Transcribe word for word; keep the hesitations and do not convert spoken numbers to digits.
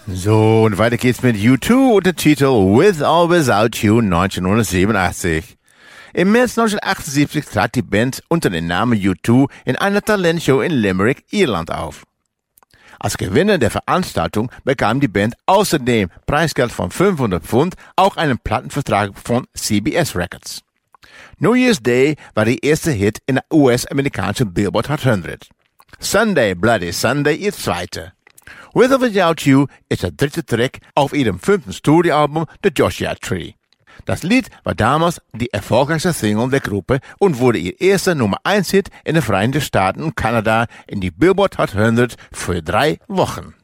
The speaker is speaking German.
So, und weiter geht's mit U zwei und der Titel With or Without You neunzehnhundertsiebenundachtzig. Im März neunzehnhundertachtundsiebzig trat die Band unter dem Namen U zwei in einer Talentshow in Limerick, Irland auf. Als Gewinner der Veranstaltung bekam die Band außerdem Preisgeld von fünfhundert Pfund, auch einen Plattenvertrag von C B S Records. New Year's Day war die erste Hit in der U S-amerikanischen Billboard Hot hundert. Sunday, Bloody Sunday ihr zweiter. With or Without You ist der dritte Track auf ihrem fünften Studioalbum The Joshua Tree. Das Lied war damals die erfolgreichste Single der Gruppe und wurde ihr erster Nummer eins Hit in den Vereinigten Staaten und Kanada in die Billboard Hot hundert für drei Wochen.